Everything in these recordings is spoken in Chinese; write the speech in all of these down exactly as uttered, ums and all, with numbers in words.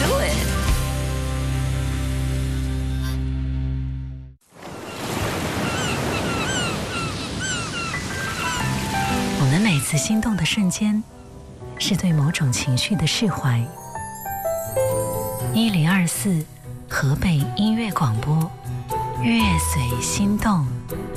do it。我们每次心动的瞬间，是对某种情绪的释怀。一零二四河北音乐广播，乐随心动。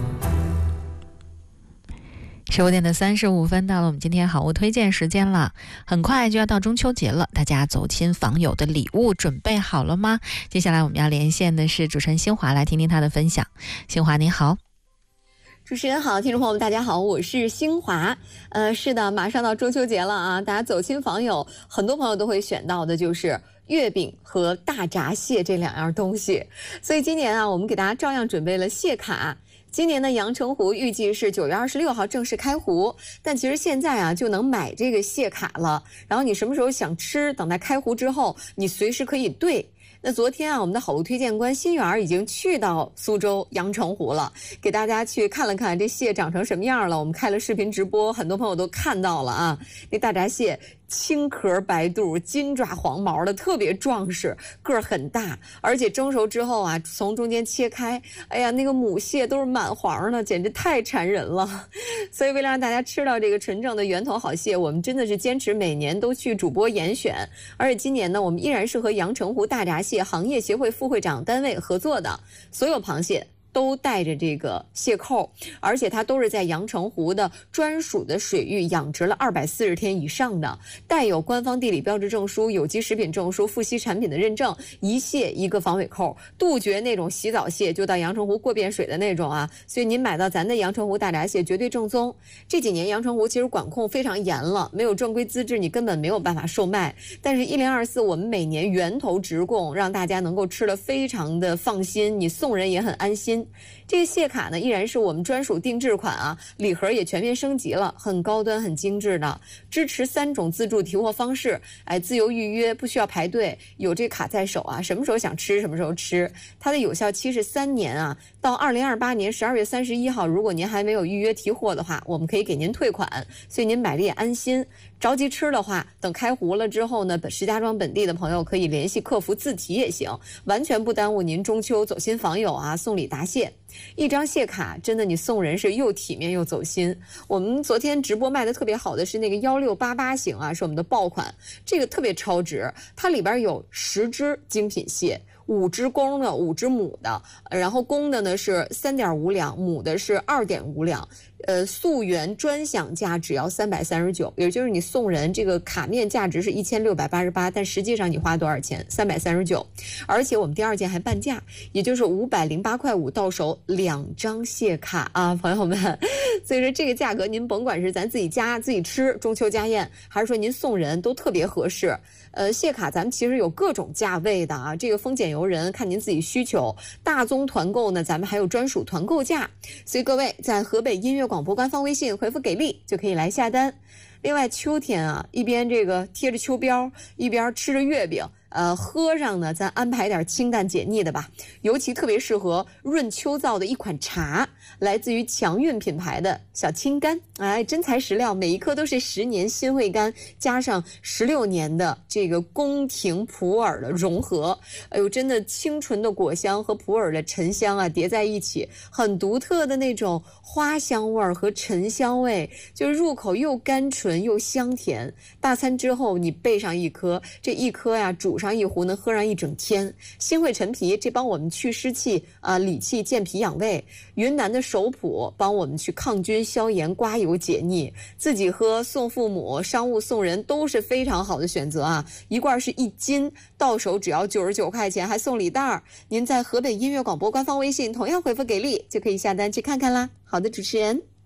十五点的三十五分，到了我们今天好物推荐时间了。很快就要到中秋节了，大家走亲访友的礼物准备好了吗？接下来我们要连线的是主持人新华，来听听她的分享。新华你好。 主持人好，听众朋友们大家好，我是新华。呃，是的，马上到中秋节了啊，大家走亲访友，很多朋友都会选到的就是月饼和大闸蟹这两样东西。所以今年啊，我们给大家照样准备了蟹卡。今年的阳澄湖预计是九月二十六号正式开湖，但其实现在啊就能买这个蟹卡了。然后你什么时候想吃，等待开湖之后，你随时可以兑。那昨天啊，我们的好物推荐官新源已经去到苏州阳澄湖了，给大家去看了看这蟹长成什么样了。我们开了视频直播，很多朋友都看到了啊。那大闸蟹青壳白肚，金爪黄毛的，特别壮实，个儿很大，而且蒸熟之后啊，从中间切开，哎呀，那个母蟹都是满黄的，简直太馋人了。所以为了让大家吃到这个纯正的源头好蟹，我们真的是坚持每年都去主播严选。而且今年呢，我们依然是和阳澄湖大闸蟹行业协会副会长单位合作的，所有螃蟹都带着这个蟹扣，而且它都是在阳澄湖的专属的水域养殖了二百四十天以上的，带有官方地理标志证书、有机食品证书、富硒产品的认证，一蟹一个防尾扣，杜绝那种洗澡蟹就到阳澄湖过遍水的那种啊。所以您买到咱的阳澄湖大闸蟹绝对正宗。这几年阳澄湖其实管控非常严了，没有正规资质你根本没有办法售卖。但是一零二四我们每年源头直供，让大家能够吃得非常的放心，你送人也很安心。这个蟹卡呢依然是我们专属定制款啊，礼盒也全面升级了，很高端很精致的，支持三种自助提货方式，哎，自由预约，不需要排队，有这卡在手啊，什么时候想吃什么时候吃。它的有效期是三年啊，到二零二八年十二月三十一号，如果您还没有预约提货的话，我们可以给您退款，所以您买的也安心。着急吃的话，等开湖了之后呢，石家庄本地的朋友可以联系客服自提也行，完全不耽误您中秋走亲访友啊，送礼答谢。一张蟹卡真的你送人是又体面又走心。我们昨天直播卖的特别好的是那个一六八八型啊，是我们的爆款，这个特别超值，它里边有十只精品蟹，五只公的，五只母的，然后公的呢是三点五两，母的是二点五两。呃，溯源专享价只要三百三十九，也就是你送人这个卡面价值是一千六百八十八，但实际上你花多少钱？三百三十九，而且我们第二件还半价，也就是五百零八块五到手两张蟹卡啊，朋友们。所以说这个价格，您甭管是咱自己家自己吃中秋家宴，还是说您送人，都特别合适。呃，蟹卡咱们其实有各种价位的啊，这个丰俭由人，看您自己需求。大宗团购呢，咱们还有专属团购价，所以各位在河北音乐广播官方微信回复给力就可以来下单。另外秋天啊，一边这个贴着秋膘，一边吃着月饼，呃，喝上呢咱安排点清淡解腻的吧。尤其特别适合润秋燥的一款茶，来自于强韵品牌的小青柑，哎，真材实料，每一颗都是十年新会柑加上十六年的这个宫廷普洱的融合，哎呦，真的清纯的果香和普洱的沉香啊叠在一起，很独特的那种花香味和沉香味，就是入口又甘醇又香甜。大餐之后你备上一颗，这一颗呀煮上一壶能喝上一整天。新会陈皮这帮我们去湿气啊、理气健脾养胃，云南的首普帮我们去抗菌消炎刮油解腻，自己喝送父母商务送人都是非常好的选择啊。一罐是一斤，到手只要九十九块钱，还送礼袋。您在河北音乐广播官方微信同样回复给力就可以下单去看看啦。好的，主持人。